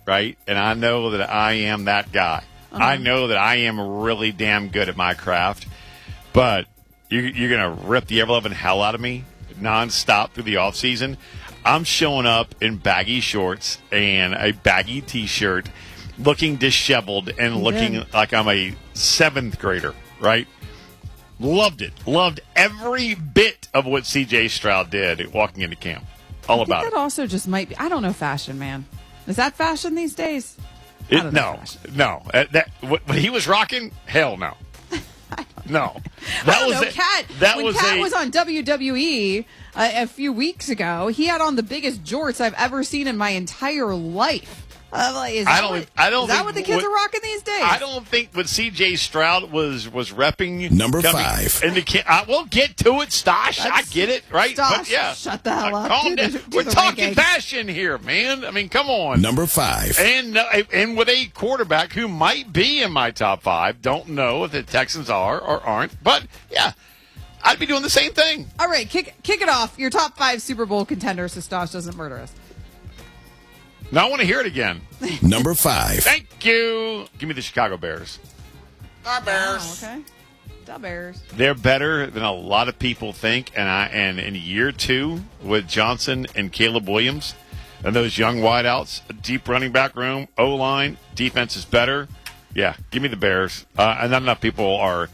right? And I know that I am that guy. I know that I am really damn good at my craft. But you're going to rip the ever-loving hell out of me nonstop through the offseason. I'm showing up in baggy shorts and a baggy T-shirt, looking disheveled and looking like I'm a 7th grader, right? Loved it. Loved every bit of what C.J. Stroud did walking into camp. All about it. That also just might be, I don't know fashion, man. Is that fashion these days? No. What he was rocking, hell no. No. Cat was on WWE a few weeks ago. He had on the biggest jorts I've ever seen in my entire life. Is that what the kids are rocking these days? I don't think what C.J. Stroud was repping. Number 5. We'll get to it, Stosh. I get it, right? Stosh, but yeah, shut the hell up. Calm down. We're talking fashion here, man. I mean, come on. Number 5. And with a quarterback who might be in my top 5. Don't know if the Texans are or aren't. But, yeah, I'd be doing the same thing. All right, kick it off. Your top 5 Super Bowl contenders so Stosh doesn't murder us. Now I want to hear it again. Number 5. Thank you. Give me the Chicago Bears. Our Bears. Oh, okay. The Bears. They're better than a lot of people think. And in year 2 with Johnson and Caleb Williams and those young wideouts, a deep running back room, O-line, defense is better. Yeah, give me the Bears. And not enough people are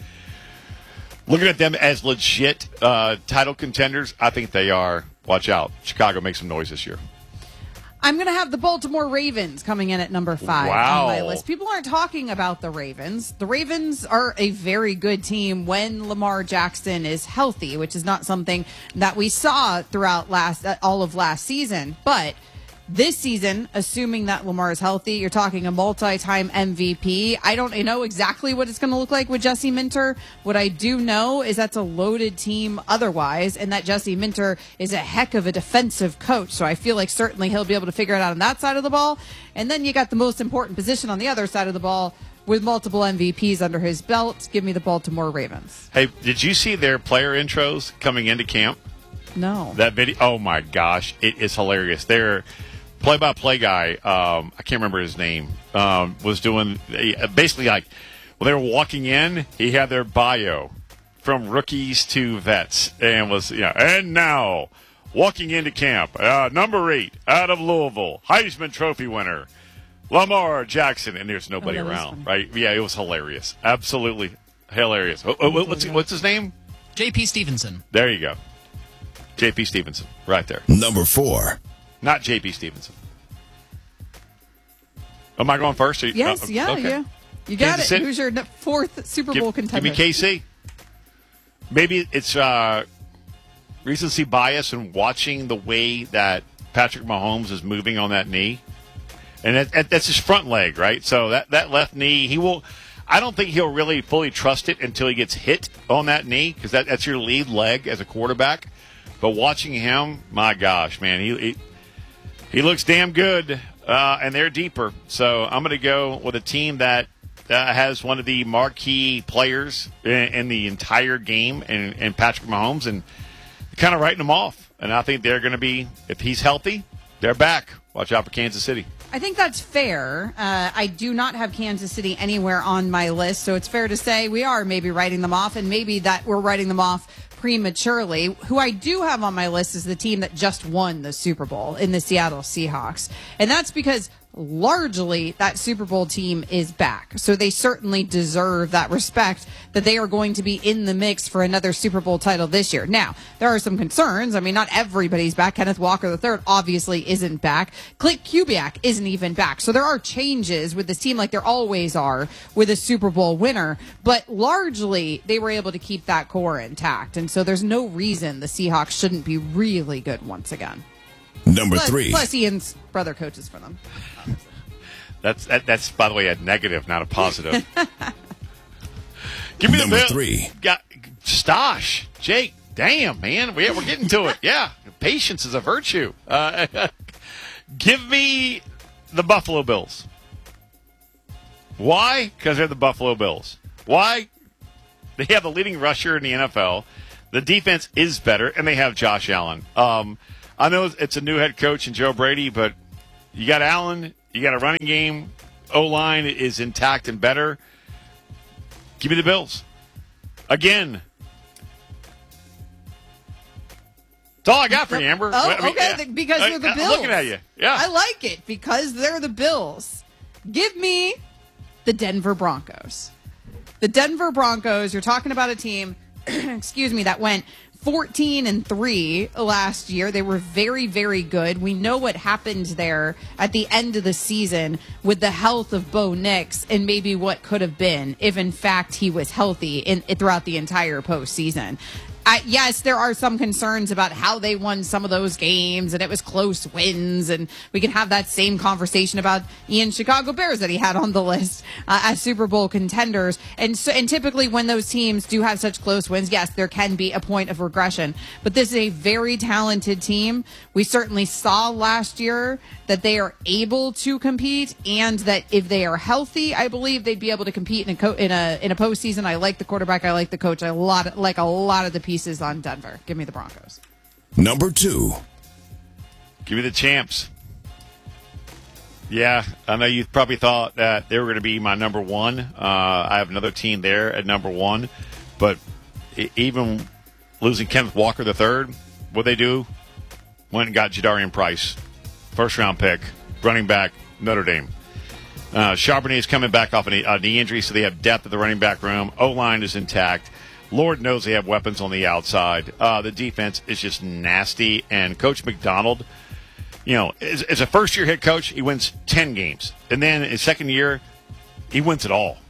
looking at them as legit title contenders. I think they are. Watch out. Chicago makes some noise this year. I'm going to have the Baltimore Ravens coming in at number 5 on my list. People aren't talking about the Ravens. The Ravens are a very good team when Lamar Jackson is healthy, which is not something that we saw throughout all of last season. But this season, assuming that Lamar is healthy, you're talking a multi-time MVP. I don't know exactly what it's going to look like with Jesse Minter. What I do know is that's a loaded team otherwise, and that Jesse Minter is a heck of a defensive coach. So I feel like certainly he'll be able to figure it out on that side of the ball. And then you got the most important position on the other side of the ball with multiple MVPs under his belt. Give me the Baltimore Ravens. Hey, did you see their player intros coming into camp? No. That video? Oh, my gosh. It is hilarious. They're play-by-play guy, I can't remember his name, was doing basically like, they were walking in, he had their bio from rookies to vets, and was, and now, walking into camp, number 8 out of Louisville, Heisman Trophy winner, Lamar Jackson, and there's nobody around, right? Yeah, it was hilarious. Absolutely hilarious. What's his name? J.P. Stevenson. There you go. J.P. Stevenson, right there. Number 4. Not J.P. Stevenson. Am I going first? Yes, okay. yeah. You got Kansas it. City? Who's your 4th Super Bowl contender? Give me KC. Maybe it's recency bias in watching the way that Patrick Mahomes is moving on that knee. And that's his front leg, right? So that left knee, I don't think he'll really fully trust it until he gets hit on that knee, because that's your lead leg as a quarterback. But watching him, my gosh, man, he looks damn good, and they're deeper. So I'm going to go with a team that has one of the marquee players in the entire game, and Patrick Mahomes, and kind of writing them off. And I think they're going to be, if he's healthy, they're back. Watch out for Kansas City. I think that's fair. I do not have Kansas City anywhere on my list, so it's fair to say we are maybe writing them off, and maybe that we're writing them off prematurely. Who I do have on my list is the team that just won the Super Bowl in the Seattle Seahawks. And that's because largely that Super Bowl team is back. So they certainly deserve that respect that they are going to be in the mix for another Super Bowl title this year. Now, there are some concerns. I mean, not everybody's back. Kenneth Walker III obviously isn't back. Clint Kubiak isn't even back. So there are changes with this team like there always are with a Super Bowl winner. But largely, they were able to keep that core intact. And so there's no reason the Seahawks shouldn't be really good once again. Number 3. Plus Ian's brother coaches for them. That's by the way a negative, not a positive. Give me Number the bill. 3. Got Stosh, Jake. Damn, man, we're getting to it. Yeah, patience is a virtue. Give me the Buffalo Bills. Why? Because they're the Buffalo Bills. Why? They have the leading rusher in the NFL. The defense is better, and they have Josh Allen. I know it's a new head coach in Joe Brady, but you got Allen, You got a running game. O-line is intact and better. Give me the Bills. Again. That's all I got for you, Amber. Oh, I mean, okay, yeah. because they're the Bills. I'm looking at you. Yeah. I like it because they're the Bills. Give me the Denver Broncos. The Denver Broncos, you're talking about a team, excuse me, that went 14-3 last year. They were very, very good. We know what happened there at the end of the season with the health of Bo Nix and maybe what could have been if, in fact, he was healthy throughout the entire postseason. Yes, there are some concerns about how they won some of those games, and it was close wins, and we can have that same conversation about Ian Chicago Bears that he had on the list as Super Bowl contenders. And typically when those teams do have such close wins, yes, there can be a point of regression. But this is a very talented team. We certainly saw last year that they are able to compete, and that if they are healthy, I believe they'd be able to compete in a postseason. I like the quarterback. I like the coach. I like a lot of the pieces on Denver. Give me the Broncos. Number 2. Give me the champs. Yeah, I know you probably thought that they were going to be my number 1. I have another team there at number 1. But even losing Kenneth Walker III, what they do? Went and got Jadarian Price. First-round pick, running back, Notre Dame. Charbonnet is coming back off a knee injury, so they have depth at the running back room. O-line is intact. Lord knows they have weapons on the outside. The defense is just nasty. And Coach McDonald, as a first-year head coach, he wins 10 games. And then his second year, he wins it all.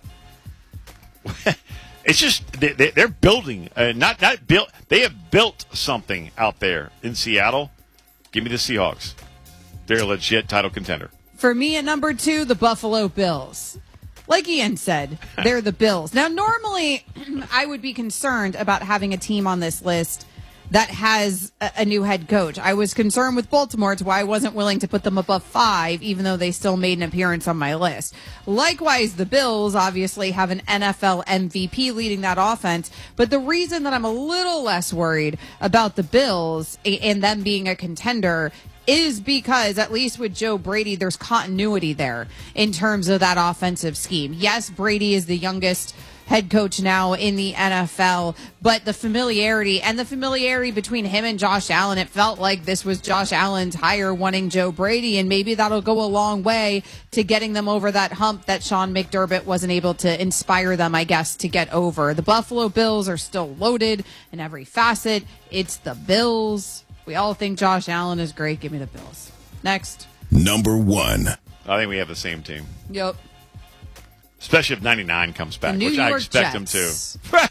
It's just they're building, not built. They have built something out there in Seattle. Give me the Seahawks. They're a legit title contender. For me at number 2, the Buffalo Bills. Like Ian said, they're the Bills. Now, normally, I would be concerned about having a team on this list that has a new head coach. I was concerned with Baltimore. It's why I wasn't willing to put them above 5, even though they still made an appearance on my list. Likewise, the Bills obviously have an NFL MVP leading that offense. But the reason that I'm a little less worried about the Bills and them being a contender is because, at least with Joe Brady, there's continuity there in terms of that offensive scheme. Yes, Brady is the youngest head coach now in the NFL, but the familiarity between him and Josh Allen, it felt like this was Josh Allen's hire wanting Joe Brady, and maybe that'll go a long way to getting them over that hump that Sean McDermott wasn't able to inspire them, I guess, to get over. The Buffalo Bills are still loaded in every facet. It's the Bills. We all think Josh Allen is great. Give me the Bills. Next. Number 1. I think we have the same team. Yep. Especially if 99 comes back, New which York I expect Jets. them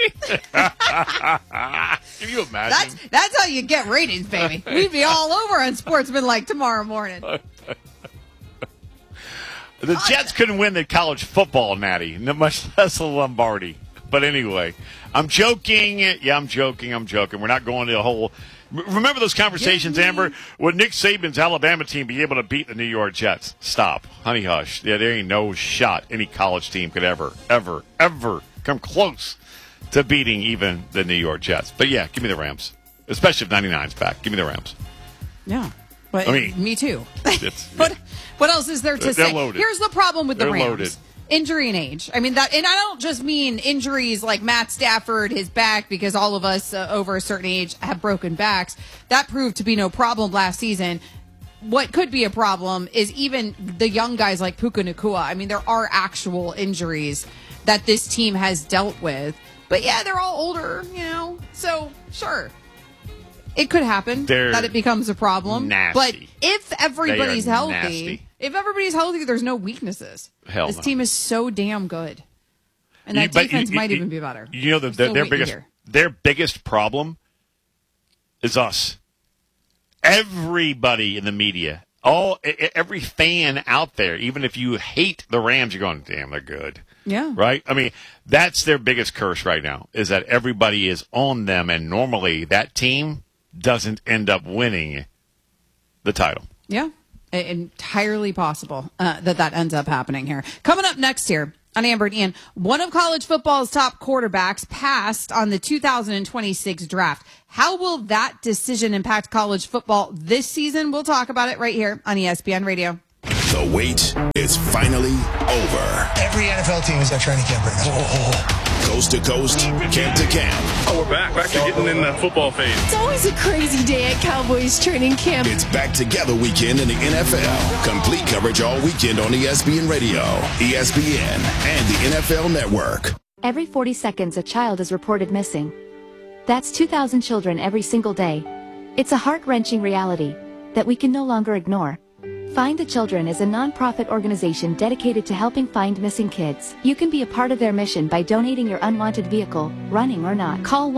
to. Can you imagine? That's how you get ratings, baby. We'd be all over on Sportsman like tomorrow morning. The Jets couldn't win the college football natty, much less the Lombardi. But anyway, I'm joking. Yeah, I'm joking. We're not going to a whole... Remember those conversations, Amber? Would Nick Saban's Alabama team be able to beat the New York Jets? Stop. Honey, hush. Yeah, there ain't no shot any college team could ever come close to beating even the New York Jets. But, yeah, give me the Rams. Especially if 99's back. Give me the Rams. Yeah. But me too. What else is there to say? Loaded. Here's the problem with the Rams. Loaded. Injury and age. I mean, and I don't just mean injuries like Matt Stafford, his back, because all of us over a certain age have broken backs. That proved to be no problem last season. What could be a problem is even the young guys like Puka Nacua. I mean, there are actual injuries that this team has dealt with. But yeah, they're all older, so sure. It could happen that it becomes a problem. Nasty. But if everybody's healthy, nasty. There's no weaknesses. Hell this no. team is so damn good. And that defense might even be better. Their biggest problem is us. Everybody in the media, every fan out there, even if you hate the Rams, you're going, damn, they're good. Yeah. Right? I mean, that's their biggest curse right now, is that everybody is on them, and normally that team doesn't end up winning the title. Yeah. Entirely possible that ends up happening here. Coming up next here on Amber and Ian, one of college football's top quarterbacks passed on the 2026 draft. How will that decision impact college football this season? We'll talk about it right here on ESPN Radio. The wait is finally over. Every NFL team is at training camp right now. Coast to coast, camp to camp. Oh, we're back to getting in the football phase. It's always a crazy day at Cowboys training camp. It's back together weekend in the NFL. Complete coverage all weekend on ESPN Radio, ESPN, and the NFL Network. Every 40 seconds, a child is reported missing. That's 2,000 children every single day. It's a heart-wrenching reality that we can no longer ignore. Find the Children is a non-profit organization dedicated to helping find missing kids. You can be a part of their mission by donating your unwanted vehicle, running or not. Call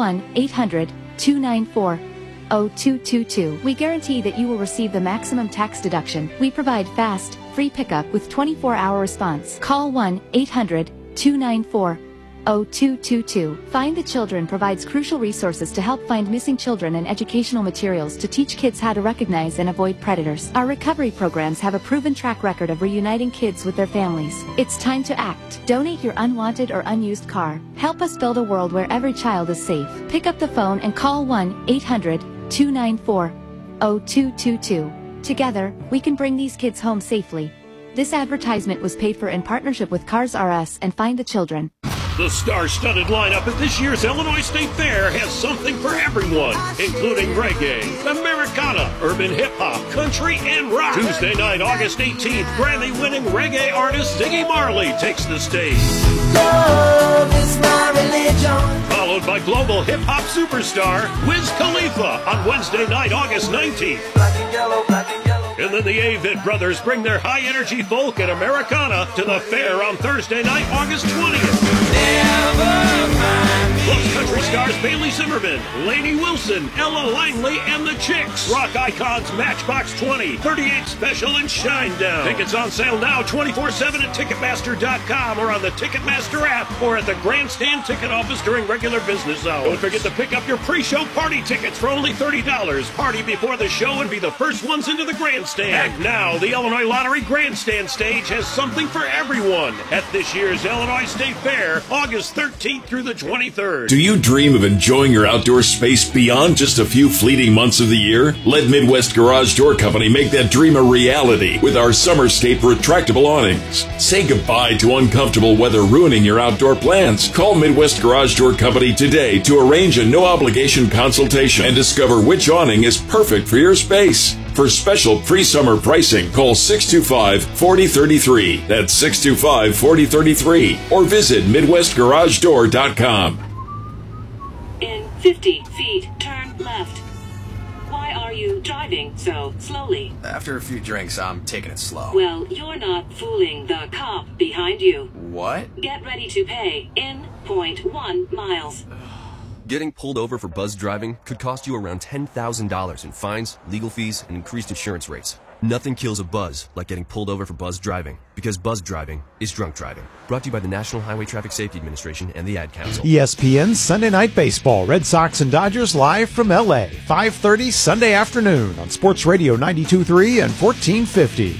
1-800-294-0222. We guarantee that you will receive the maximum tax deduction. We provide fast, free pickup with 24-hour response. Call 1-800-294-0222. Find the Children provides crucial resources to help find missing children and educational materials to teach kids how to recognize and avoid predators. Our recovery programs have a proven track record of reuniting kids with their families. It's time to act. Donate your unwanted or unused car. Help us build a world where every child is safe. Pick up the phone and call 1-800-294-0222. Together, we can bring these kids home safely. This advertisement was paid for in partnership with Cars R Us and Find the Children. The star-studded lineup at this year's Illinois State Fair has something for everyone, including reggae, Americana, urban hip-hop, country, and rock. Tuesday night, August 18th, Grammy-winning reggae artist Ziggy Marley takes the stage. Love is my religion. Followed by global hip-hop superstar Wiz Khalifa on Wednesday night, August 19th. Black and yellow, black and yellow. And then the Avett Brothers bring their high-energy folk and Americana to the fair on Thursday night, August 20th. Plus country stars Bailey Zimmerman, Lainey Wilson, Ella Langley, and the Chicks. Rock icons Matchbox 20, 38 Special, and Shinedown. Tickets on sale now 24/7 at Ticketmaster.com or on the Ticketmaster app or at the Grandstand ticket office during regular business hours. Don't forget to pick up your pre-show party tickets for only $30. Party before the show and be the first ones into the Grandstand. And now, the Illinois Lottery Grandstand stage has something for everyone at this year's Illinois State Fair, August 13th through the 23rd. Do you dream of enjoying your outdoor space beyond just a few fleeting months of the year? Let Midwest Garage Door Company make that dream a reality with our Summerscape retractable awnings. Say goodbye to uncomfortable weather ruining your outdoor plans. Call Midwest Garage Door Company today to arrange a no-obligation consultation and discover which awning is perfect for your space. For special pre-summer pricing, call 625-4033. That's 625-4033. Or visit MidwestGarageDoor.com. In 50 feet, turn left. Why are you driving so slowly? After a few drinks, I'm taking it slow. Well, you're not fooling the cop behind you. What? Get ready to pay in 0.1 miles. Getting pulled over for buzz driving could cost you around $10,000 in fines, legal fees, and increased insurance rates. Nothing kills a buzz like getting pulled over for buzz driving, because buzz driving is drunk driving. Brought to you by the National Highway Traffic Safety Administration and the Ad Council. ESPN Sunday Night Baseball. Red Sox and Dodgers live from L.A. 5:30 Sunday afternoon on Sports Radio 92.3 and 1450.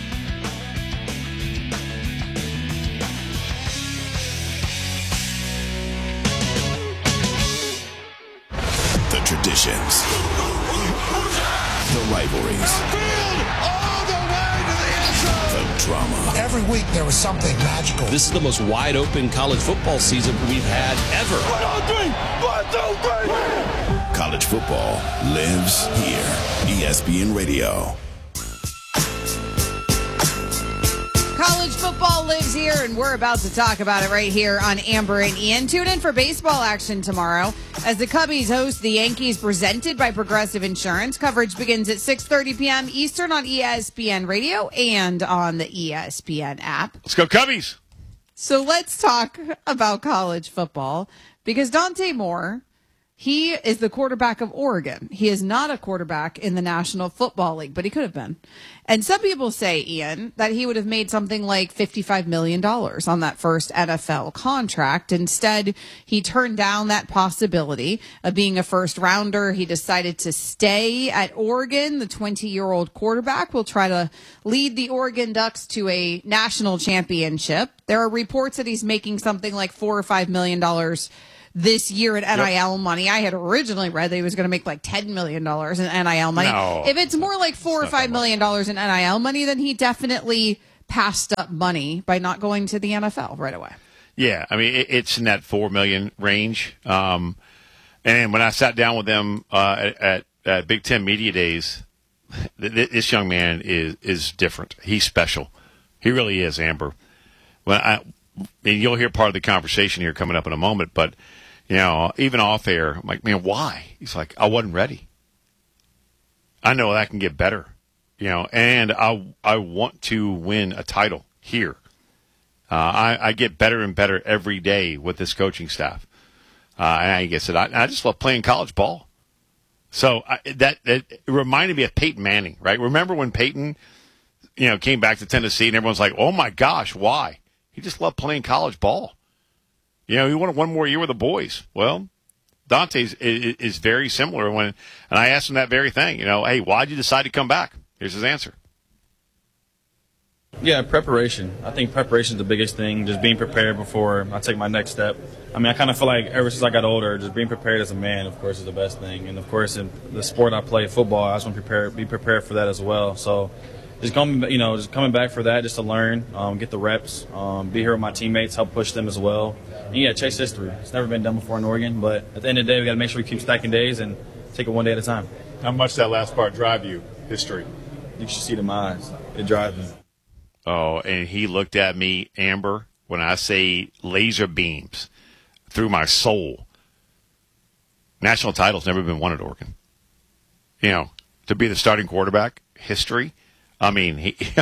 The traditions, the rivalries, the drama. Every week there was something magical. This is the most wide open college football season we've had ever. 1, 2, 3. College football lives here. ESPN Radio. College football lives here, and we're about to talk about it right here on Amber and Ian. Tune in for baseball action tomorrow as the Cubbies host the Yankees, presented by Progressive Insurance. Coverage begins at 6:30 p.m. Eastern on ESPN Radio and on the ESPN app. Let's go Cubbies. So let's talk about college football, because Dante Moore, he is the quarterback of Oregon. He is not a quarterback in the National Football League, but he could have been. And some people say, Ian, that he would have made something like $55 million on that first NFL contract. Instead, he turned down that possibility of being a first rounder. He decided to stay at Oregon. The 20-year-old quarterback will try to lead the Oregon Ducks to a national championship. There are reports that he's making something like $4 or $5 million this year in NIL money. I had originally read that he was going to make like $10 million in NIL money. No. If it's more like $4 or $5 million in NIL money, then he definitely passed up money by not going to the NFL right away. Yeah, I mean, it's in that $4 million range. And when I sat down with them at Big Ten Media Days, this young man is different. He's special. He really is, Amber. And you'll hear part of the conversation here coming up in a moment, but, even off air, I'm like, man, why? He's like, I wasn't ready. I know that can get better, and I want to win a title here. I get better and better every day with this coaching staff. And I guess I just love playing college ball. So that reminded me of Peyton Manning, right? Remember when Peyton, came back to Tennessee and everyone's like, oh my gosh, why? He just loved playing college ball. He wanted one more year with the boys. Well, Dante's is very similar. And I asked him that very thing, hey, why'd you decide to come back? Here's his answer. Yeah, preparation. I think preparation is the biggest thing, just being prepared before I take my next step. I mean, I kind of feel like ever since I got older, just being prepared as a man, of course, is the best thing. And, of course, in the sport I play, football, I just want to be prepared for that as well. So just coming back for that, just to learn, get the reps, be here with my teammates, help push them as well. And, yeah, chase history. It's never been done before in Oregon, but at the end of the day, we got to make sure we keep stacking days and take it one day at a time. How much that last part drive you, history? You should see it in my eyes. It drives me. Oh, and he looked at me, Amber, when I say laser beams through my soul. National title's never been won at Oregon. To be the starting quarterback, history. I mean,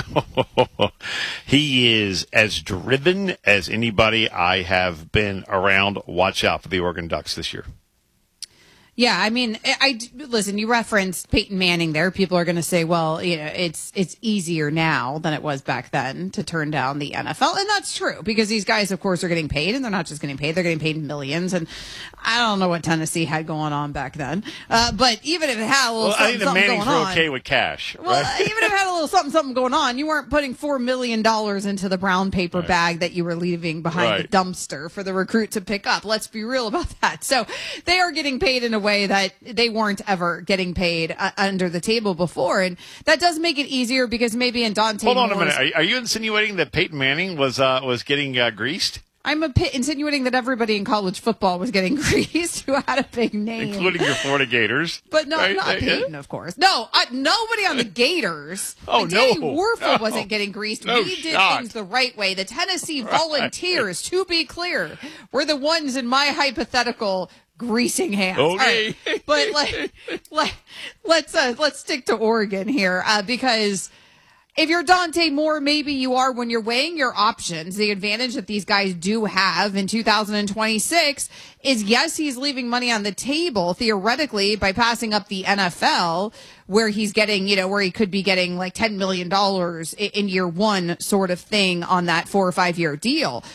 he is as driven as anybody I have been around. Watch out for the Oregon Ducks this year. Yeah, I mean, listen, you referenced Peyton Manning there. People are going to say, well, it's easier now than it was back then to turn down the NFL. And that's true because these guys, of course, are getting paid, and they're not just getting paid. They're getting paid millions. And I don't know what Tennessee had going on back then. But even if it had a little something going on. I think the Mannings were okay with cash. Well, right? Even if it had a little something going on, you weren't putting $4 million into the brown paper bag that you were leaving behind the dumpster for the recruit to pick up. Let's be real about that. So they are getting paid in a way that they weren't ever getting paid under the table before, and that does make it easier because maybe in Dante Hold on a minute. Are you insinuating that Peyton Manning was getting greased? I'm insinuating that everybody in college football was getting greased who had a big name. Including your Florida Gators. But not Peyton, of course. No, nobody on the Gators. Danny Werfel wasn't getting greased. We did things the right way. The Tennessee Volunteers, to be clear, were the ones in my hypothetical greasing hands. Okay. Right. But let's stick to Oregon here because if you're Dante Moore, maybe you are when you're weighing your options. The advantage that these guys do have in 2026 is, yes, he's leaving money on the table theoretically by passing up the NFL where he's getting, where he could be getting like $10 million in year one sort of thing on that 4 or 5 year deal.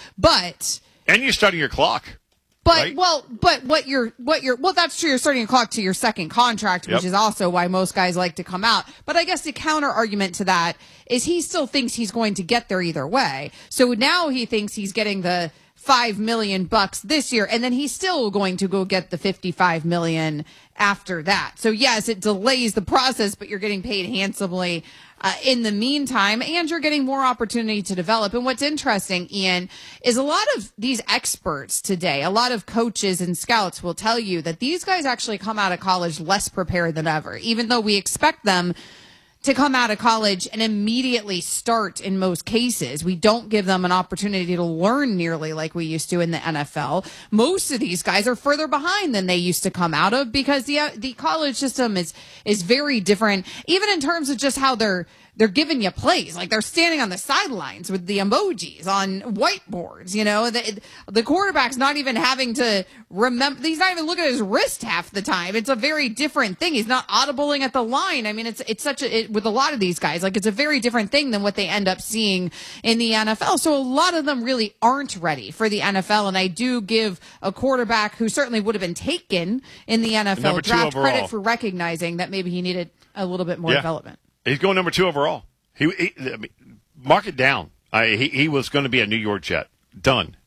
And you're starting your clock. But that's true. You're starting a clock to your second contract, which is also why most guys like to come out. But I guess the counter argument to that is he still thinks he's going to get there either way. So now he thinks he's getting the $5 million this year, and then he's still going to go get the $55 million after that. So yes, it delays the process, but you're getting paid handsomely in the meantime, and you're getting more opportunity to develop. And what's interesting, Ian, is a lot of these experts today, a lot of coaches and scouts will tell you that these guys actually come out of college less prepared than ever, even though we expect them to come out of college and immediately start in most cases. We don't give them an opportunity to learn nearly like we used to in the NFL. Most of these guys are further behind than they used to come out of because the college system is very different, even in terms of just how they're giving you plays. Like they're standing on the sidelines with the emojis on whiteboards, the quarterback's not even having to remember. He's not even looking at his wrist half the time. It's a very different thing. He's not audibling at the line. I mean, it's with a lot of these guys, like it's a very different thing than what they end up seeing in the NFL. So a lot of them really aren't ready for the NFL. And I do give a quarterback who certainly would have been taken in the NFL draft credit for recognizing that maybe he needed a little bit more development. He's going number 2 overall. He mark it down. He was going to be a New York Jet. Done.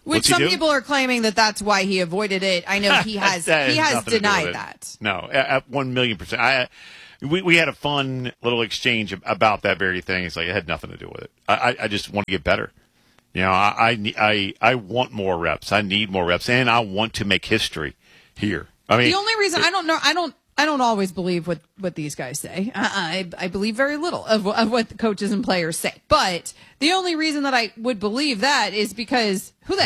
Which some people are claiming that's why he avoided it. I know he has denied that. No, at 1,000,000%. We had a fun little exchange about that very thing. It's like it had nothing to do with it. I just want to get better. You know, I want more reps. I need more reps, and I want to make history here. I mean, the only reason I don't always believe what these guys say. I believe very little of what the coaches and players say. But the only reason that I would believe that is because who the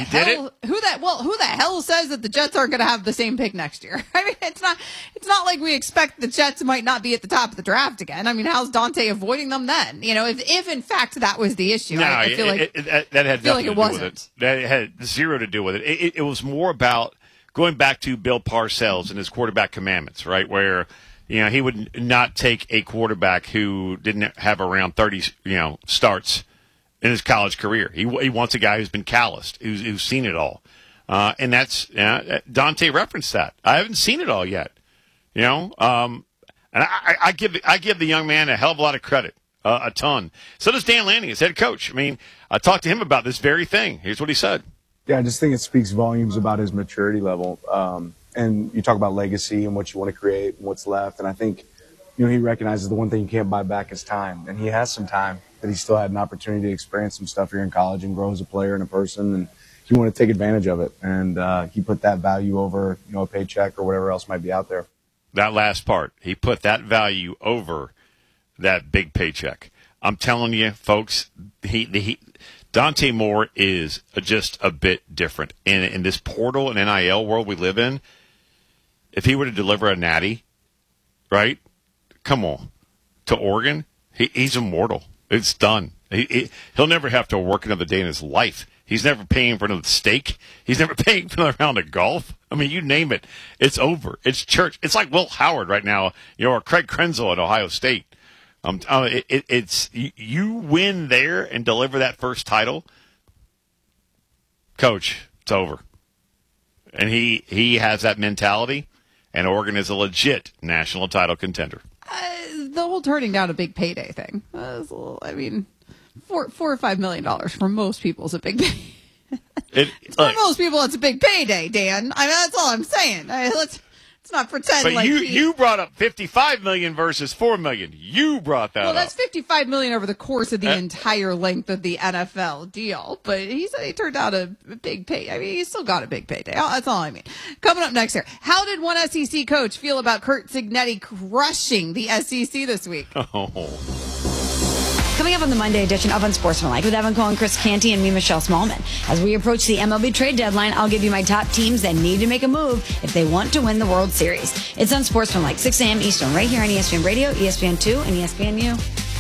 hell says that the Jets aren't going to have the same pick next year? I mean, it's not like we expect the Jets might not be at the top of the draft again. I mean, how's Dante avoiding them then? You know, if in fact that was the issue, I feel like that had nothing to do with it. That had zero to do with it. It was more about going back to Bill Parcells and his quarterback commandments, right? Where, you know, he would not take a quarterback who didn't have around 30, starts in his college career. He wants a guy who's been calloused, who's seen it all. And that's, Dante referenced that. I haven't seen it all yet, and I give the young man a hell of a lot of credit, a ton. So does Dan Lanning, his head coach. I mean, I talked to him about this very thing. Here's what he said. Yeah, I just think it speaks volumes about his maturity level. And you talk about legacy and what you want to create and what's left. And I think, he recognizes the one thing you can't buy back is time. And he has some time that he still had an opportunity to experience some stuff here in college and grow as a player and a person. And he wanted to take advantage of it. And he put that value over, a paycheck or whatever else might be out there. That last part, he put that value over that big paycheck. I'm telling you, folks, Dante Moore is just a bit different. In this portal and NIL world we live in, if he were to deliver a natty, right, come on, to Oregon, he's immortal. It's done. He'll never have to work another day in his life. He's never paying for another steak. He's never paying for another round of golf. I mean, you name it. It's over. It's church. It's like Will Howard right now, or Craig Krenzel at Ohio State. It's you win there and deliver that first title, coach, it's over. And he has that mentality, and Oregon is a legit national title contender. The whole turning down a big payday thing. $4 or $5 million for most people is a big payday. For most people, it's a big payday, Dan. I mean, that's all I'm saying. Let's not pretend. But you brought up $55 million versus $4 million. You brought that up. Well, that's $55 million over the course of the entire length of the NFL deal. But he said he turned out a big pay. I mean, he still got a big payday. That's all I mean. Coming up next here, how did one SEC coach feel about Curt Cignetti crushing the SEC this week? Coming up on the Monday edition of Unsportsmanlike with Evan Cohen, Chris Canty, and me, Michelle Smallman. As we approach the MLB trade deadline, I'll give you my top teams that need to make a move if they want to win the World Series. It's Unsportsmanlike, 6 a.m. Eastern, right here on ESPN Radio, ESPN2, and ESPNU.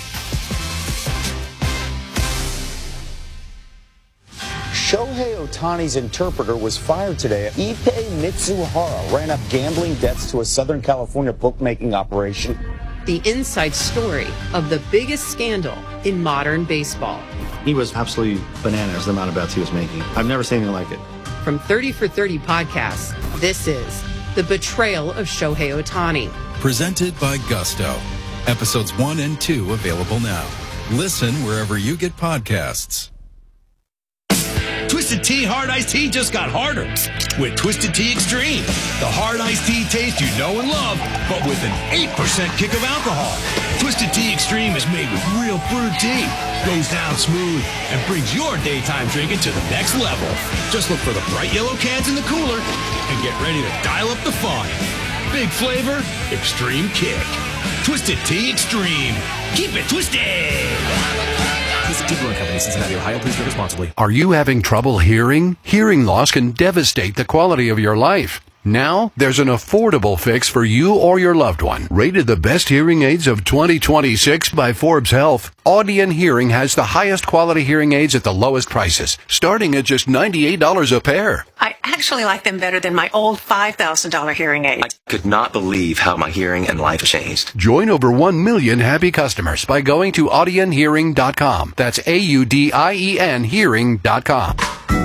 Shohei Ohtani's interpreter was fired today. Ippei Mitsuhara ran up gambling debts to a Southern California bookmaking operation. The inside story of the biggest scandal in modern baseball. He was absolutely bananas, the amount of bets he was making. I've never seen anything like it. From 30 for 30 podcasts, this is The Betrayal of Shohei Ohtani. Presented by Gusto. Episodes 1 and 2 available now. Listen wherever you get podcasts. Twisted Tea Hard Iced Tea just got harder with Twisted Tea Extreme. The hard iced tea taste you know and love, but with an 8% kick of alcohol. Twisted Tea Extreme is made with real brewed tea, goes down smooth, and brings your daytime drinking to the next level. Just look for the bright yellow cans in the cooler and get ready to dial up the fun. Big flavor, extreme kick. Twisted Tea Extreme. Keep it twisted. Company, Cincinnati, Ohio. Please drink responsibly. Are you having trouble hearing? Hearing loss can devastate the quality of your life. Now, there's an affordable fix for you or your loved one. Rated the best hearing aids of 2026 by Forbes Health, Audion Hearing has the highest quality hearing aids at the lowest prices, starting at just $98 a pair. I actually like them better than my old $5,000 hearing aid. I could not believe how my hearing and life changed. Join over 1 million happy customers by going to audionhearing.com. That's AUDIEN hearing.com.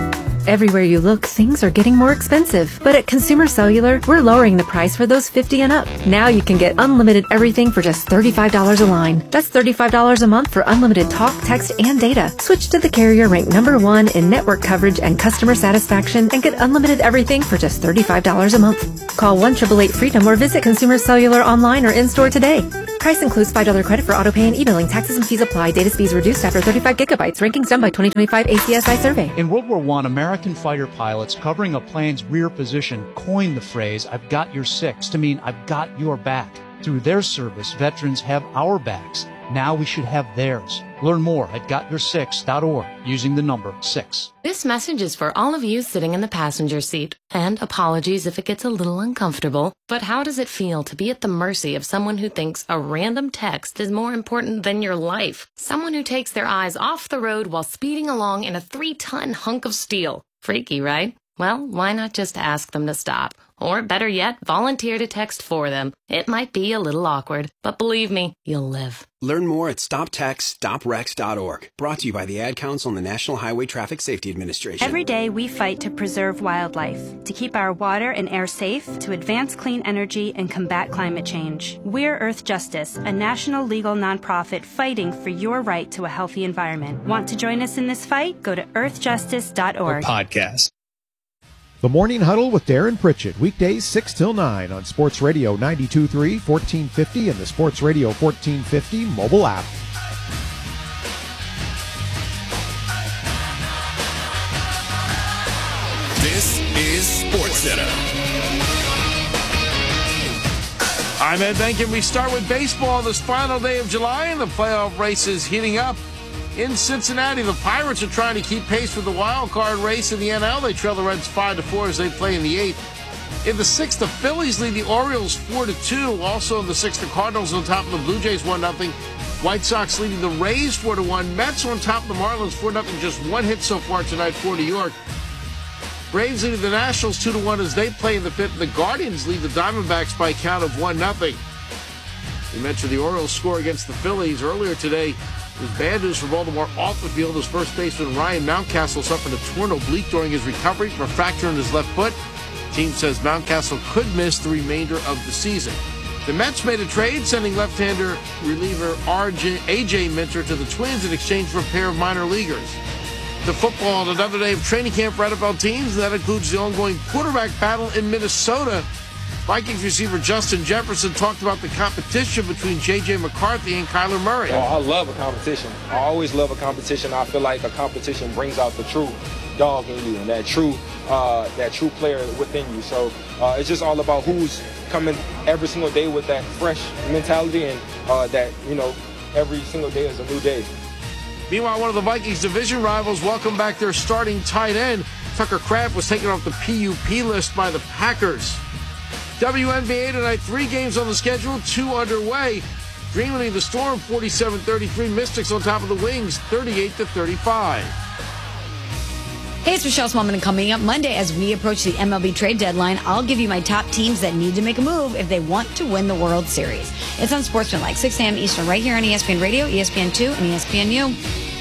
Everywhere you look, things are getting more expensive. But at Consumer Cellular, we're lowering the price for those 50 and up. Now you can get unlimited everything for just $35 a line. That's $35 a month for unlimited talk, text, and data. Switch to the carrier ranked #1 in network coverage and customer satisfaction and get unlimited everything for just $35 a month. Call 1-888-FREEDOM or visit Consumer Cellular online or in-store today. Price includes $5 credit for autopay and e-billing. Taxes and fees apply. Data speeds reduced after 35 gigabytes. Rankings done by 2025 ACSI survey. In World War I, American fighter pilots covering a plane's rear position coined the phrase, "I've got your six," to mean I've got your back. Through their service, veterans have our backs. Now we should have theirs. Learn more at gotyoursix.org using the number 6. This message is for all of you sitting in the passenger seat. And apologies if it gets a little uncomfortable. But how does it feel to be at the mercy of someone who thinks a random text is more important than your life? Someone who takes their eyes off the road while speeding along in a 3-ton hunk of steel. Freaky, right? Well, why not just ask them to stop? Or better yet, volunteer to text for them. It might be a little awkward, but believe me, you'll live. Learn more at StopTextStopWrecks.org. Brought to you by the Ad Council and the National Highway Traffic Safety Administration. Every day we fight to preserve wildlife, to keep our water and air safe, to advance clean energy and combat climate change. We're Earth Justice, a national legal nonprofit fighting for your right to a healthy environment. Want to join us in this fight? Go to earthjustice.org. Podcast. The Morning Huddle with Darren Pritchett, weekdays 6 till 9 on Sports Radio 92.3, 1450, and the Sports Radio 1450 mobile app. This is SportsCenter. I'm Ed Benkin. We start with baseball this final day of July, and the playoff race is heating up. In Cincinnati, the Pirates are trying to keep pace with the wild card race in the NL. They trail the Reds 5-4 as they play in the 8th. In the 6th, the Phillies lead the Orioles 4-2. Also in the 6th, the Cardinals on top of the Blue Jays 1-0. White Sox leading the Rays 4-1. Mets on top of the Marlins 4-0. Just one hit so far tonight for New York. Braves leading the Nationals 2-1 as they play in the 5th. The Guardians lead the Diamondbacks by a count of 1-0. We mentioned the Orioles score against the Phillies earlier today. It was bad news for Baltimore off the field as first baseman Ryan Mountcastle suffered a torn oblique during his recovery from a fracture in his left foot. The team says Mountcastle could miss the remainder of the season. The Mets made a trade, sending left-hander reliever A.J. Minter to the Twins in exchange for a pair of minor leaguers. The football on another day of training camp for NFL teams, and that includes the ongoing quarterback battle in Minnesota. Vikings receiver Justin Jefferson talked about the competition between J.J. McCarthy and Kyler Murray. Oh, I love a competition. I always love a competition. I feel like a competition brings out the true dog in you and that true player within you. So it's just all about who's coming every single day with that fresh mentality and that, every single day is a new day. Meanwhile, one of the Vikings' division rivals welcomed back their starting tight end. Tucker Kraft was taken off the PUP list by the Packers. WNBA tonight, 3 games on the schedule, 2 underway. Dream leading the Storm 47-33. Mystics on top of the Wings 38-35. Hey, it's Michelle Smallman, and coming up Monday as we approach the MLB trade deadline, I'll give you my top teams that need to make a move if they want to win the World Series. It's on Sportsmanlike, 6 a.m. Eastern, right here on ESPN Radio, ESPN2, and ESPNU.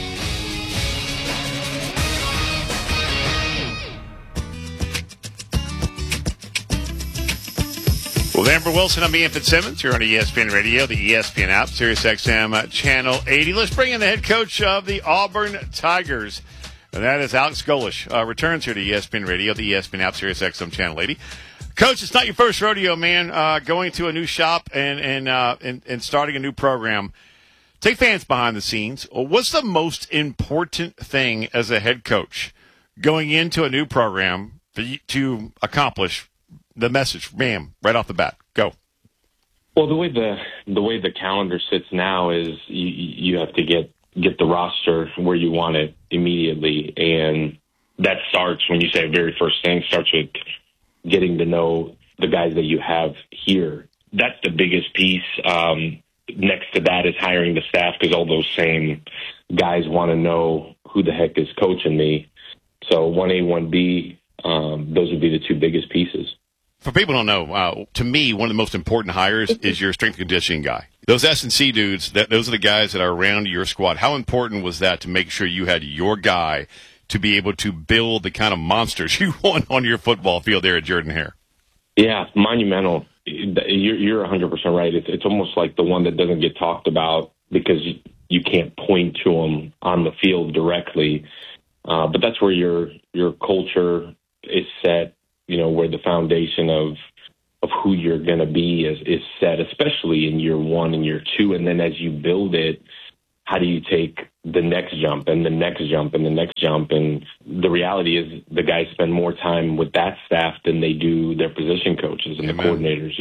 With Amber Wilson, I'm Ian Fitzsimmons. You're on ESPN Radio, the ESPN app, SiriusXM Channel 80. Let's bring in the head coach of the Auburn Tigers, and that is Alex Golesh. Returns here to ESPN Radio, the ESPN app, SiriusXM Channel 80. Coach, it's not your first rodeo, man. Going to a new shop and starting a new program. Take fans behind the scenes. What's the most important thing as a head coach going into a new program for you to accomplish the message, bam, right off the bat? Go. Well, the way the calendar sits now is you have to get the roster where you want it immediately, and that starts when you say very first thing starts with getting to know the guys that you have here. That's the biggest piece. Next to that is hiring the staff, because all those same guys want to know who the heck is coaching me. So 1A, 1B, those would be the 2 biggest pieces. For people who don't know, to me, one of the most important hires is your strength and conditioning guy. Those S&C dudes, those are the guys that are around your squad. How important was that to make sure you had your guy to be able to build the kind of monsters you want on your football field there at Jordan-Hare? Yeah, monumental. You're 100% right. It's almost like the one that doesn't get talked about because you can't point to them on the field directly. But that's where your culture is set, where the foundation of who you're going to be is set, especially in year one and year two. And then as you build it, how do you take the next jump and the next jump and the next jump? And the reality is the guys spend more time with that staff than they do their position coaches and the coordinators,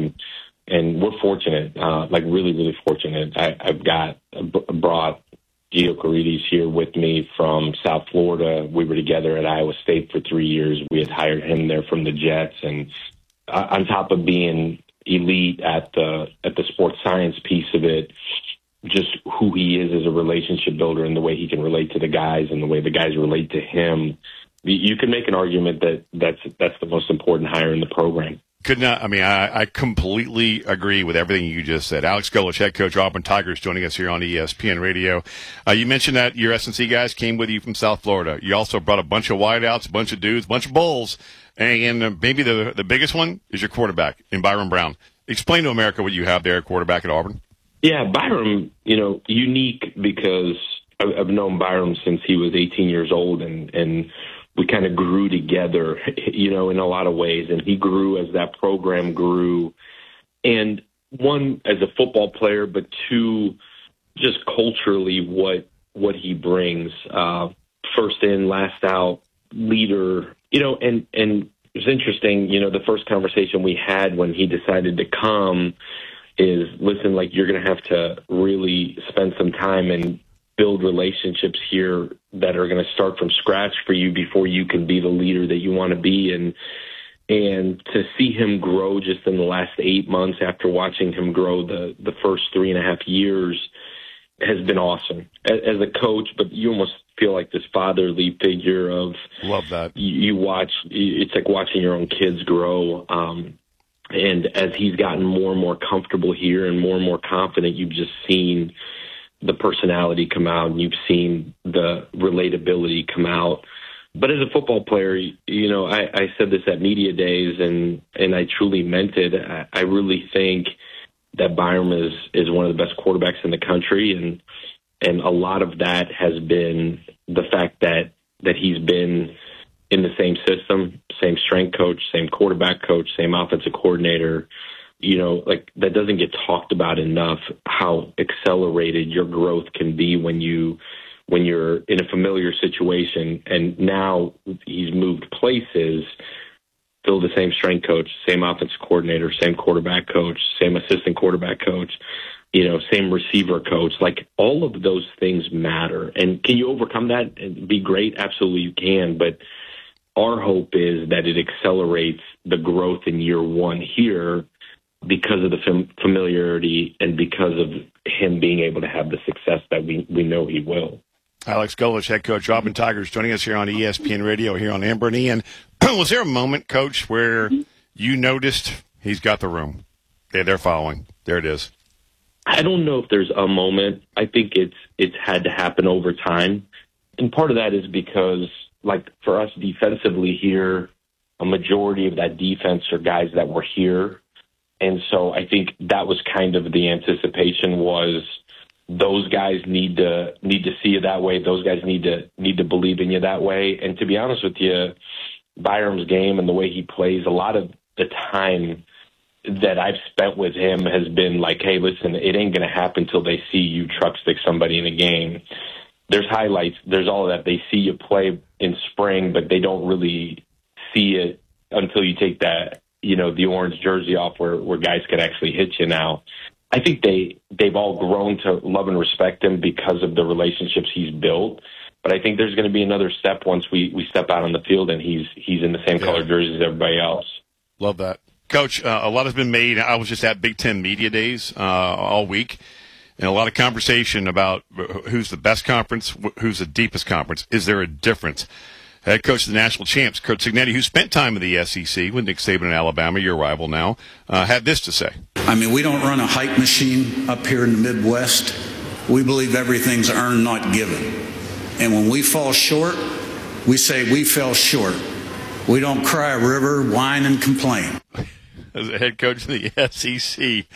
and we're fortunate, really, really fortunate. I've brought Gio Carides here with me from South Florida. We were together at Iowa State for 3 years. We had hired him there from the Jets. And on top of being elite at the sports science piece of it, just who he is as a relationship builder and the way he can relate to the guys and the way the guys relate to him, you can make an argument that's the most important hire in the program. I completely agree with everything you just said. Alex Golesh, head coach, Auburn Tigers, joining us here on ESPN Radio. You mentioned that your S&C guys came with you from South Florida. You also brought a bunch of wideouts, a bunch of dudes, a bunch of bulls, and maybe the biggest one is your quarterback in Byron Brown. Explain to America what you have there at quarterback at Auburn. Yeah, Byron, unique because I've known Byron since he was 18 years old, and we kind of grew together, in a lot of ways. And he grew as that program grew. And one, as a football player, but two, just culturally what he brings. First in, last out, leader, and it was interesting, the first conversation we had when he decided to come is, listen, you're going to have to really spend some time and build relationships here that are going to start from scratch for you before you can be the leader that you want to be. And to see him grow just in the last 8 months after watching him grow the first 3.5 years has been awesome as a coach, but you almost feel like this fatherly figure of, love that. You watch, it's like watching your own kids grow. And as he's gotten more and more comfortable here and more confident, you've just seen the personality come out and you've seen the relatability come out. But as a football player, I said this at media days and I truly meant it. I really think that Byram is one of the best quarterbacks in the country. And a lot of that has been the fact that he's been in the same system, same strength coach, same quarterback coach, same offensive coordinator. That doesn't get talked about enough, how accelerated your growth can be when you're in a familiar situation. And now he's moved places, still the same strength coach, same offensive coordinator, same quarterback coach, same assistant quarterback coach, same receiver coach. All of those things matter. And can you overcome that and be great? Absolutely you can. But our hope is that it accelerates the growth in year one here because of the familiarity and because of him being able to have the success that we know he will. Alex Golesh, head coach, Auburn Tigers, joining us here on ESPN Radio here on Amber and Ian. Was there a moment, Coach, where you noticed he's got the room? Okay, they're following. There it is. I don't know if there's a moment. I think it's had to happen over time. And part of that is because, for us defensively here, a majority of that defense are guys that were here. And so I think that was kind of the anticipation was those guys need to see you that way. Those guys need to believe in you that way. And to be honest with you, Byram's game and the way he plays, a lot of the time that I've spent with him has been hey, listen, it ain't going to happen till they see you truck stick somebody in a game. There's highlights. There's all of that. They see you play in spring, but they don't really see it until you take that, the orange jersey off where guys can actually hit you now. I think they've all grown to love and respect him because of the relationships he's built. But I think there's going to be another step once we step out on the field and he's in the same color jersey as everybody else. Love that. Coach, a lot has been made. I was just at Big Ten Media Days all week, and a lot of conversation about who's the best conference, who's the deepest conference. Is there a difference? Head coach of the national champs, Curt Cignetti, who spent time in the SEC with Nick Saban in Alabama, your rival now, had this to say. We don't run a hype machine up here in the Midwest. We believe everything's earned, not given. And when we fall short, We say we fell short. We don't cry a river, whine, and complain. As a head coach of the SEC,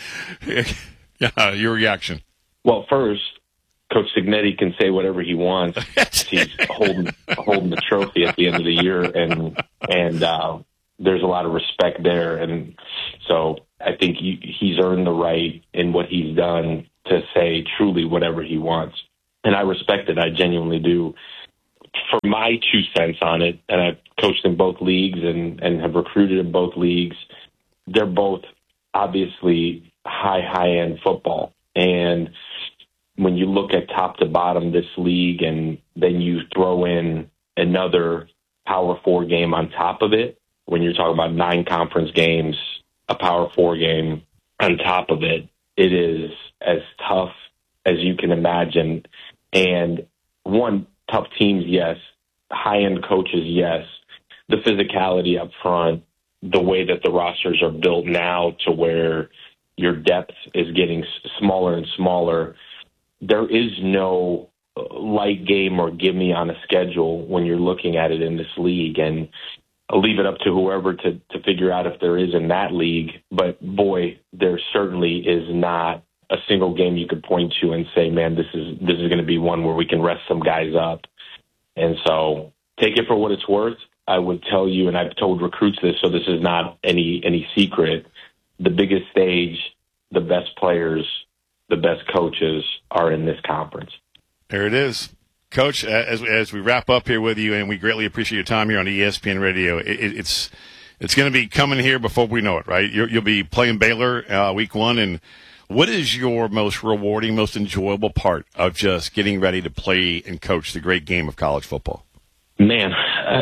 your reaction? Well, first, Coach Cignetti can say whatever he wants. He's holding the trophy at the end of the year, and there's a lot of respect there. And so I think he's earned the right in what he's done to say truly whatever he wants. And I respect it. I genuinely do. For my 2 cents on it, and I've coached in both leagues and have recruited in both leagues, they're both obviously high-end football. And when you look at top to bottom this league and then you throw in another Power 4 game on top of it, when you're talking about 9 conference games, a Power 4 game on top of it, it is as tough as you can imagine. And tough teams, yes. High-end coaches, yes. The physicality up front, the way that the rosters are built now to where your depth is getting smaller and smaller. There is no light game or gimme on a schedule when you're looking at it in this league. And I'll leave it up to whoever to figure out if there is in that league. But, boy, there certainly is not a single game you could point to and say, man, this is going to be one where we can rest some guys up. And so take it for what it's worth. I would tell you, and I've told recruits this, so this is not any secret, the biggest stage, the best players, the best coaches are in this conference. There it is. Coach, as we wrap up here with you, and we greatly appreciate your time here on ESPN Radio, it's going to be coming here before we know it, right? You'll be playing Baylor week 1, and what is your most rewarding, most enjoyable part of just getting ready to play and coach the great game of college football? Man,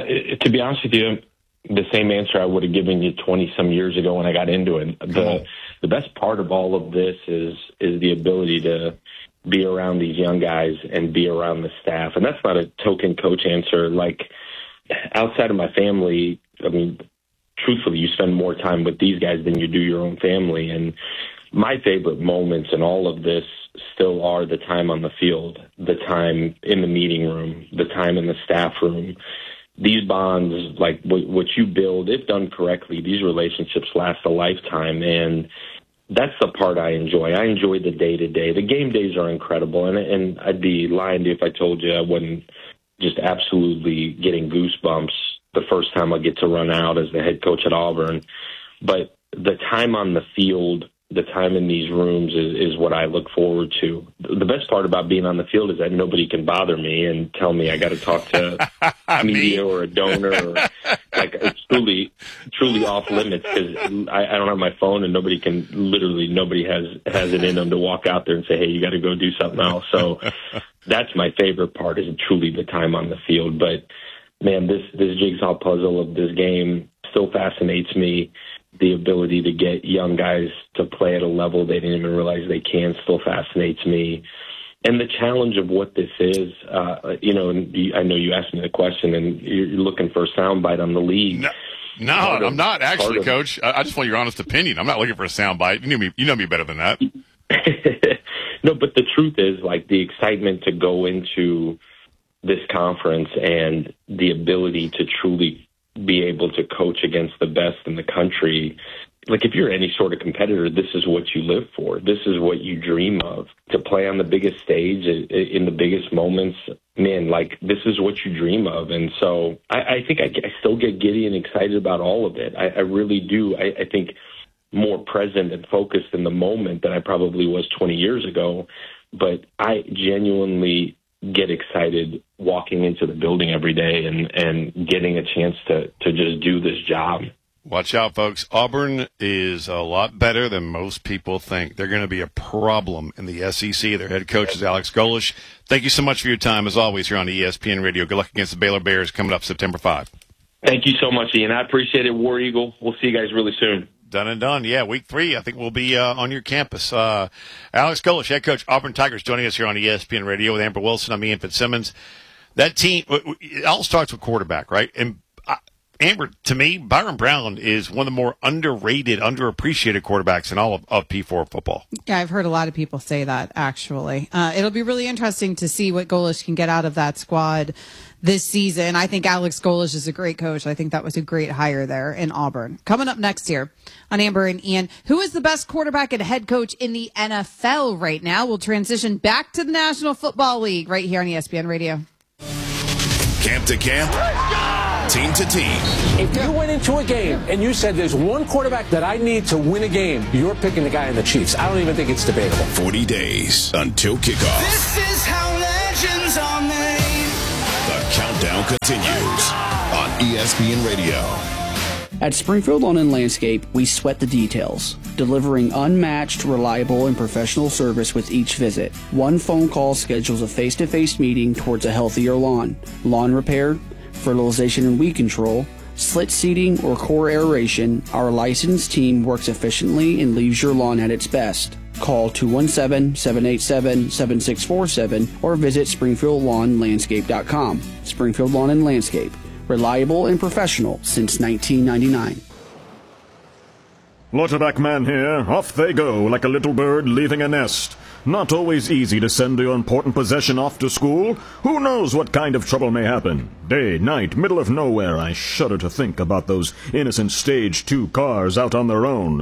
to be honest with you, the same answer I would have given you 20-some years ago when I got into it. The best part of all of this is the ability to be around these young guys and be around the staff. And that's not a token coach answer. Like, outside of my family, I mean, truthfully, you spend more time with these guys than you do your own family. And my favorite moments in all of this still are the time on the field, the time in the meeting room, the time in the staff room. These bonds, like what you build, if done correctly, these relationships last a lifetime. And that's the part I enjoy. I enjoy the day-to-day. The game days are incredible, and I'd be lying to you if I told you I wasn't just absolutely getting goosebumps the first time I get to run out as the head coach at Auburn. But the time on the field, the time in these rooms is what I look forward to. The best part about being on the field is that nobody can bother me and tell me I got to talk to media or a donor. Or, like, it's truly off limits because I don't have my phone and nobody has it in them to walk out there and say, hey, you got to go do something else. So that's my favorite part, is truly the time on the field. But, man, this jigsaw puzzle of this game still fascinates me. The ability to get young guys to play at a level they didn't even realize they can still fascinates me. And the challenge of what this is, and I know you asked me the question, and you're looking for a soundbite on the league. No, I'm not actually, Coach. I just want your honest opinion. I'm not looking for a soundbite. You know me better than that. No, but the truth is, like, the excitement to go into this conference and the ability to truly be able to coach against the best in the country. Like, if you're any sort of competitor, this is what you live for. This is what you dream of. To play on the biggest stage in the biggest moments, man, like, this is what you dream of. And so I think I still get giddy and excited about all of it. I really do. I think more present and focused in the moment than I probably was 20 years ago. But I genuinely get excited walking into the building every day and getting a chance to just do this job. Watch out, folks. Auburn is a lot better than most people think. They're going to be a problem in the SEC. Their head coach is Alex Golesh. Thank you so much for your time, as always, here on ESPN Radio. Good luck against the Baylor Bears coming up September 5. Thank you so much, Ian. I appreciate it, War Eagle. We'll see you guys really soon. Done and done. Yeah, week 3, I think we'll be on your campus. Alex Golesh, head coach, Auburn Tigers, joining us here on ESPN Radio with Amber Wilson. I'm Ian Fitzsimmons. That team, it all starts with quarterback, right? And Amber, to me, Byron Brown is one of the more underrated, underappreciated quarterbacks in all of P4 football. Yeah, I've heard a lot of people say that, actually. It'll be really interesting to see what Golesh can get out of that squad this season. I think Alex Golesh is a great coach. I think that was a great hire there in Auburn. Coming up next year on Amber and Ian, who is the best quarterback and head coach in the NFL right now? We'll transition back to the National Football League right here on ESPN Radio. Camp to camp, team to team. If you went into a game and you said there's one quarterback that I need to win a game, you're picking the guy in the Chiefs. I don't even think it's debatable. 40 days until kickoff. This is how legends are made. The countdown continues on ESPN Radio. At Springfield Lawn and Landscape, we sweat the details, delivering unmatched, reliable, and professional service with each visit. One phone call schedules a face-to-face meeting towards a healthier lawn. Lawn repair, fertilization and weed control, slit seeding, or core aeration, our licensed team works efficiently and leaves your lawn at its best. Call 217-787-7647 or visit SpringfieldLawnLandscape.com. Springfield Lawn and Landscape. Reliable and professional since 1999. Lauterbach man here. Off they go like a little bird leaving a nest. Not always easy to send your important possession off to school. Who knows what kind of trouble may happen? Day, night, middle of nowhere. I shudder to think about those innocent Stage 2 cars out on their own.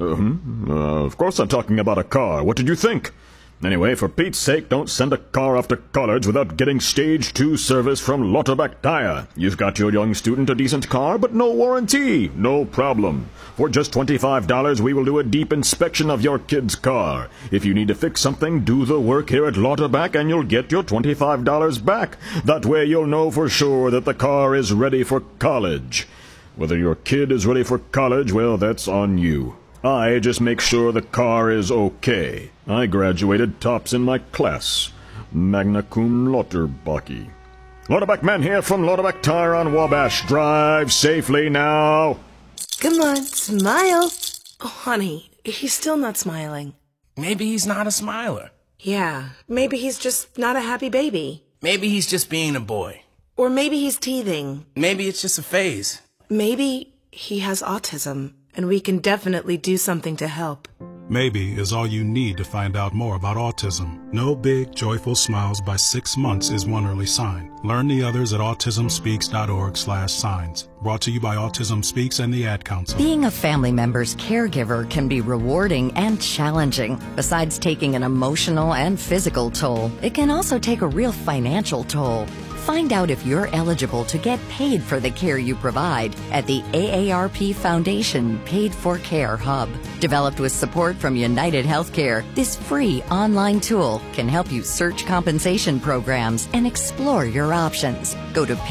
Of course I'm talking about a car. What did you think? Anyway, for Pete's sake, don't send a car off to college without getting Stage 2 service from Lauterbach Tire. You've got your young student a decent car, but no warranty. No problem. For just $25, we will do a deep inspection of your kid's car. If you need to fix something, do the work here at Lauterbach and you'll get your $25 back. That way you'll know for sure that the car is ready for college. Whether your kid is ready for college, well, that's on you. I just make sure the car is okay. I graduated tops in my class. Magna cum Lauterbach. Lauterbach man here from Lauterbach Tire on Wabash. Drive safely now. Come on, smile. Oh, honey, he's still not smiling. Maybe he's not a smiler. Yeah, maybe he's just not a happy baby. Maybe he's just being a boy. Or maybe he's teething. Maybe it's just a phase. Maybe he has autism. And we can definitely do something to help. Maybe is all you need to find out more about autism. No big, joyful smiles by 6 months is one early sign. Learn the others at autismspeaks.org/signs. Brought to you by Autism Speaks and the Ad Council. Being a family member's caregiver can be rewarding and challenging. Besides taking an emotional and physical toll, it can also take a real financial toll. Find out if you're eligible to get paid for the care you provide at the AARP Foundation Paid for Care Hub. Developed with support from United Healthcare, this free online tool can help you search compensation programs and explore your options. Go to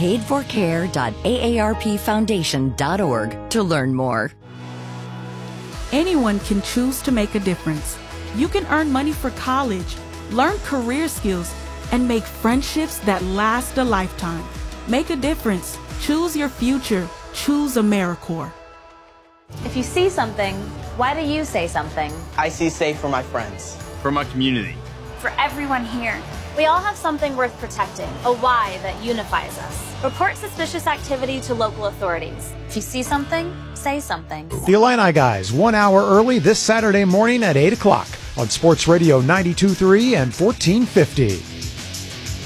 paidforcare.aarpfoundation.org to learn more. Anyone can choose to make a difference. You can earn money for college, learn career skills, and make friendships that last a lifetime. Make a difference. Choose your future. Choose AmeriCorps. If you see something, why do you say something? I see safe for my friends. For my community. For everyone here. We all have something worth protecting, a why that unifies us. Report suspicious activity to local authorities. If you see something, say something. The Illini guys, 1 hour early this Saturday morning at 8 o'clock on Sports Radio 92.3 and 1450.